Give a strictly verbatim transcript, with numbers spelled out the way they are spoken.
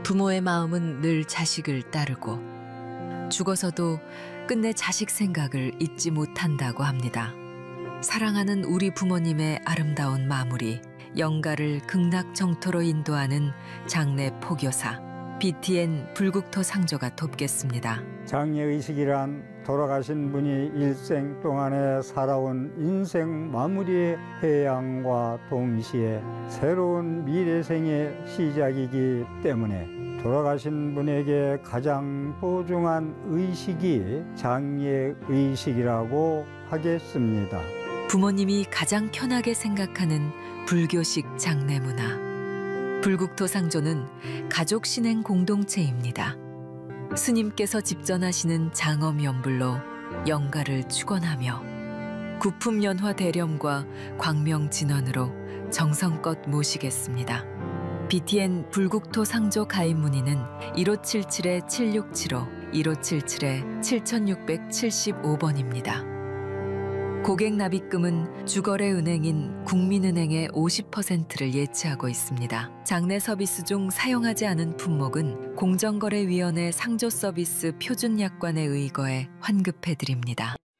부모의 마음은 늘 자식을 따르고 죽어서도 끝내 자식 생각을 잊지 못한다고 합니다. 사랑하는 우리 부모님의 아름다운 마무리, 영가를 극락정토로 인도하는 장례 포교사 비티엔 불국토 상조가 돕겠습니다. 장례의식이란 돌아가신 분이 일생 동안에 살아온 인생 마무리의 해양과 동시에 새로운 미래생의 시작이기 때문에 돌아가신 분에게 가장 소중한 의식이 장례의식이라고 하겠습니다. 부모님이 가장 편하게 생각하는 불교식 장례 문화. 불국토 상조는 가족 신행 공동체입니다. 스님께서 집전하시는 장엄연불로 영가를 축원하며 구품연화 대렴과 광명진원으로 정성껏 모시겠습니다. 비티엔 불국토 상조 가입 문의는 일오칠칠 칠육칠오, 일오칠칠 칠육칠오 번입니다. 고객 납입금은 주거래 은행인 국민은행의 오십 퍼센트를 예치하고 있습니다. 장례 서비스 중 사용하지 않은 품목은 공정거래위원회 상조 서비스 표준 약관에 의거해 환급해 드립니다.